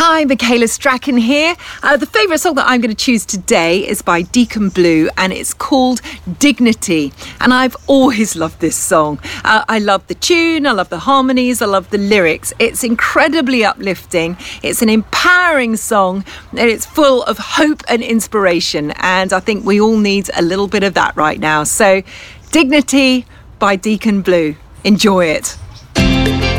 Hi, Michaela Strachan here. The favourite song that I'm going to choose today is by Deacon Blue, and it's called Dignity. And I've always loved this song. I love the tune, I love the harmonies, I love the lyrics. It's incredibly uplifting. It's an empowering song, and it's full of hope and inspiration. And I think we all need a little bit of that right now. So, Dignity by Deacon Blue. Enjoy it.